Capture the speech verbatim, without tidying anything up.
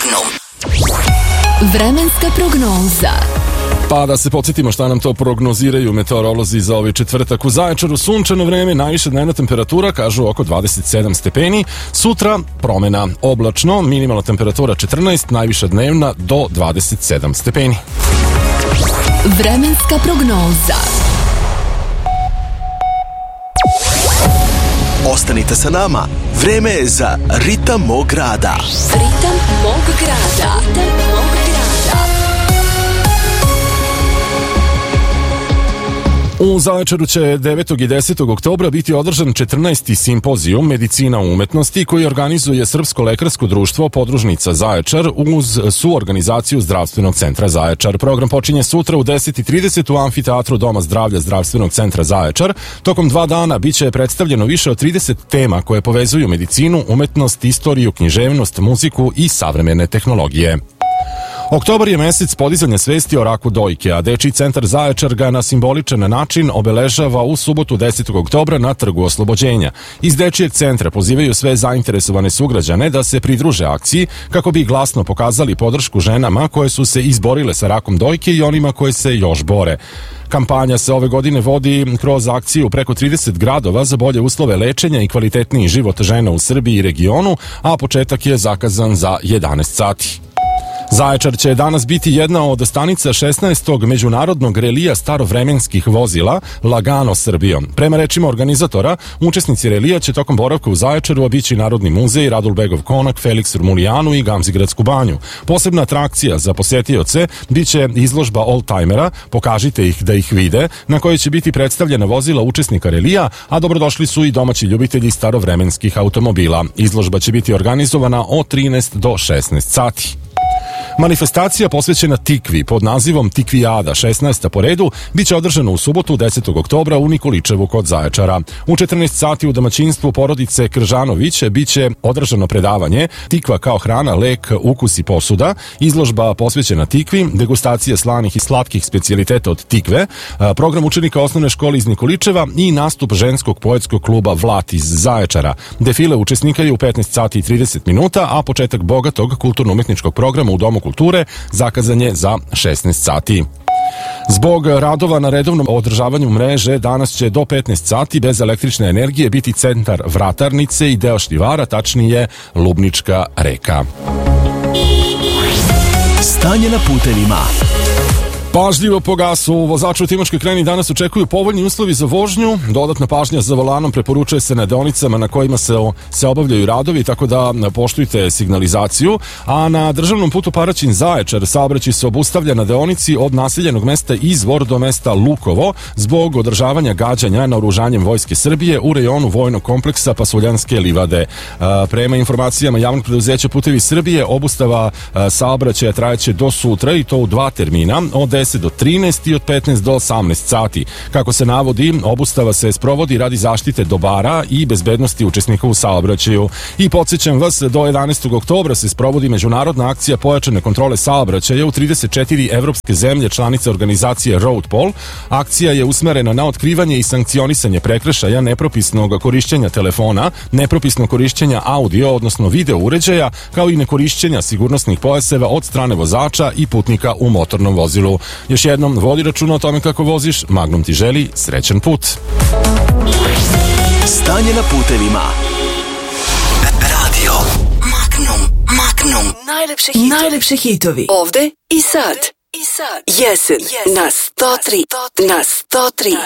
Magnum. Vremenska prognoza. Pa da se podsjetimo šta nam to prognoziraju meteorolozi za ovaj četvrtak. U Zaječaru sunčano vreme, najviša dnevna temperatura kažu oko dvadeset sedam stepeni. Sutra promena, oblačno, minimalna temperatura četrnaest, najviša dnevna do dvadeset sedam stepeni. Vremenska prognoza. Ostanite sa nama, vreme je za Ritam mog grada. Ritam mog grada. Ritam mog grada. U Zaječaru će devetog i desetog oktobra biti održan četrnaesti simpozijum Medicina u umetnosti koji organizuje Srpsko lekarsko društvo Podružnica Zaječar uz suorganizaciju Zdravstvenog centra Zaječar. Program počinje sutra u deset i trideset u amfiteatru Doma zdravlja Zdravstvenog centra Zaječar. Tokom dva dana biće predstavljeno više od trideset tema koje povezuju medicinu, umetnost, istoriju, književnost, muziku i savremene tehnologije. Oktobar je mesec podizanja svesti o raku dojke, a Dečiji centar Zaječar ga na simboličan način obeležava u subotu desetog oktobra na Trgu Oslobođenja. Iz Dečijeg centra pozivaju sve zainteresovane sugrađane da se pridruže akciji kako bi glasno pokazali podršku ženama koje su se izborile sa rakom dojke i onima koje se još bore. Kampanja se ove godine vodi kroz akciju preko trideset gradova za bolje uslove lečenja i kvalitetniji život žena u Srbiji i regionu, a početak je zakazan za jedanaest sati. Zaječar će danas biti jedna od stanica šesnaestog međunarodnog relija starovremenskih vozila Lagano Srbijom. Prema rečima organizatora, učesnici relija će tokom boravka u Zaječaru obići Narodni muzej, Radulbegov konak, Feliks Urmulijanu i Gamzigradsku banju. Posebna atrakcija za posetioce biće izložba oldtimera, pokažite ih da ih vide, na kojoj će biti predstavljena vozila učesnika relija, a dobrodošli su i domaći ljubitelji starovremenskih automobila. Izložba će biti organizovana od trinaest do šesnaest sati. Manifestacija posvećena Tikvi pod nazivom Tikvijada, šesnaesta po redu, biće održana u subotu desetog oktobra u Nikoličevu kod Zaječara. U četrnaest sati u domaćinstvu porodice Kržanović biće održano predavanje Tikva kao hrana, lek, ukus i posuda, izložba posvećena Tikvi, degustacija slanih i slatkih specijaliteta od Tikve, program učenika osnovne škole iz Nikoličeva i nastup ženskog poetskog kluba Vlat iz Zaječara. Defile učesnika je u petnaest sati i trideset minuta, a početak bogatog kulturno-umetničkog programa u Domu kulture zakazan je za šesnaest sati. Zbog radova na redovnom održavanju mreže danas će do petnaest sati bez električne energije biti centar Vratarnice i deo Šljivara, tačnije Lubnička reka. Stanje na putevima. Pažljivo po gasu, vozaču u Timočkoj krajini danas očekuju povoljni uslovi za vožnju, dodatna pažnja za volanom preporučuje se na deonicama na kojima se, se obavljaju radovi, tako da poštujte signalizaciju, a na državnom putu Paraćin-Zaječar saobraćaj se obustavlja na deonici od naseljenog mesta Izvor do mesta Lukovo zbog održavanja gađanja naoružanjem Vojske Srbije u rejonu vojnog kompleksa Pasuljanske livade. Prema informacijama javnog preduzeća Putevi Srbije, obustava saobraćaja trajeće do sutra i to u dva termina, od deset do trinaest i od petnaest do osamnaest sati. Kako se navodi, obustava se sprovodi radi zaštite dobara i bezbednosti učesnika u saobraćaju. I podsjećam vas, do jedanaestog oktobra se sprovodi međunarodna akcija pojačane kontrole saobraćaja u trideset četiri evropske zemlje članice organizacije Roadpol. Akcija je usmerena na otkrivanje i sankcionisanje prekršaja nepropisnog korišćenja telefona, nepropisnog korišćenja audio, odnosno video uređaja, kao i nekorišćenja sigurnosnih pojaseva od strane vozača i putnika u motornom vozilu. Još jednom, vodi računa o tome kako voziš, Magnum ti želi srećan put. Stanje na putevima. Radio Magnum. Magnum. Najlepše hitovi. Najlepše hitovi. Ovde i sad. I sad. Jesen. Jesen. Na sto tri. Na sto tri.